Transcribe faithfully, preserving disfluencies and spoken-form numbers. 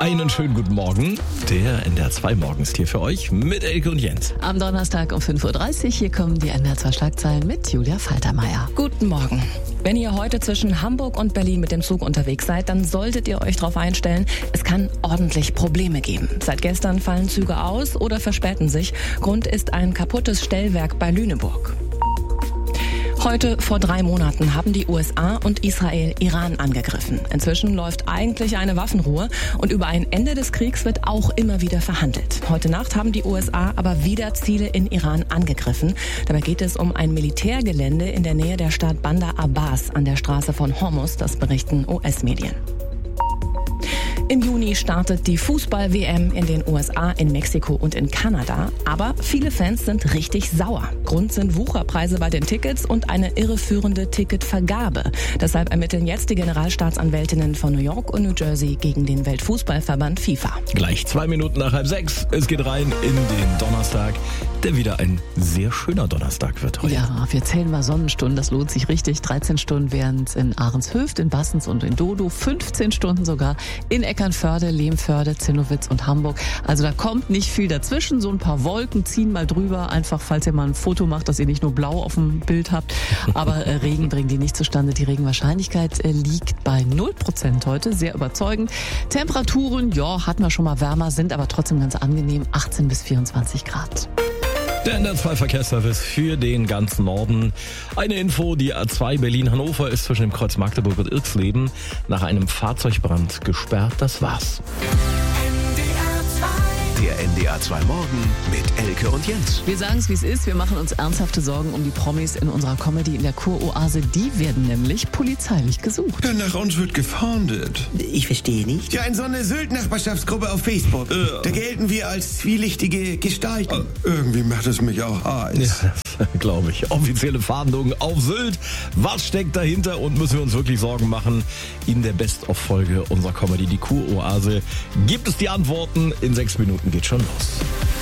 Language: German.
Einen schönen guten Morgen. Der N D R zwei Morgen ist hier für euch mit Elke und Jens. Am Donnerstag um fünf Uhr dreißig, hier kommen die N D R zwei Schlagzeilen mit Julia Faltermeier. Guten Morgen. Wenn ihr heute zwischen Hamburg und Berlin mit dem Zug unterwegs seid, dann solltet ihr euch darauf einstellen, es kann ordentlich Probleme geben. Seit gestern fallen Züge aus oder verspäten sich. Grund ist ein kaputtes Stellwerk bei Lüneburg. Heute vor drei Monaten haben die U S A und Israel Iran angegriffen. Inzwischen läuft eigentlich eine Waffenruhe und über ein Ende des Kriegs wird auch immer wieder verhandelt. Heute Nacht haben die U S A aber wieder Ziele in Iran angegriffen. Dabei geht es um ein Militärgelände in der Nähe der Stadt Bandar Abbas an der Straße von Hormuz, das berichten U S-Medien. Im Juni startet die Fußball-W M in den U S A, in Mexiko und in Kanada. Aber viele Fans sind richtig sauer. Grund sind Wucherpreise bei den Tickets und eine irreführende Ticketvergabe. Deshalb ermitteln jetzt die Generalstaatsanwältinnen von New York und New Jersey gegen den Weltfußballverband FIFA. Gleich zwei Minuten nach halb sechs. Es geht rein in den Donnerstag, der wieder ein sehr schöner Donnerstag wird heute. Ja, wir zählen mal Sonnenstunden, das lohnt sich richtig. dreizehn Stunden wären es in Ahrenshoeft, in Bassens und in Dodo. fünfzehn Stunden sogar in Eckernförde, Lehmförde, Zinnowitz und Hamburg. Also da kommt nicht viel dazwischen. So ein paar Wolken ziehen mal drüber. Einfach, falls ihr mal ein Foto macht, dass ihr nicht nur blau auf dem Bild habt. Aber äh, Regen bringen die nicht zustande. Die Regenwahrscheinlichkeit äh, liegt bei null Prozent heute. Sehr überzeugend. Temperaturen, ja, hatten wir schon mal wärmer, sind aber trotzdem ganz angenehm. achtzehn bis vierundzwanzig Grad. Der N D R zwei Verkehrsservice für den ganzen Norden. Eine Info, die A zwei Berlin-Hannover ist zwischen dem Kreuz Magdeburg und Irksleben nach einem Fahrzeugbrand gesperrt. Das war's. Der N D R zwei Morgen mit Elke und Jens. Wir sagen es, wie es ist. Wir machen uns ernsthafte Sorgen um die Promis in unserer Comedy in der Kuroase. Die werden nämlich polizeilich gesucht. Ja, nach uns wird gefahndet. Ich verstehe nicht. Ja, in so eine Sylt-Nachbarschaftsgruppe auf Facebook. Äh, da gelten wir als zwielichtige Gestalten. Äh, irgendwie macht es mich auch heiß. Ja, glaube ich. Offizielle Fahndung auf Sylt. Was steckt dahinter und müssen wir uns wirklich Sorgen machen? In der Best-of-Folge unserer Comedy, die Kuroase, gibt es die Antworten. In sechs Minuten geht schon los.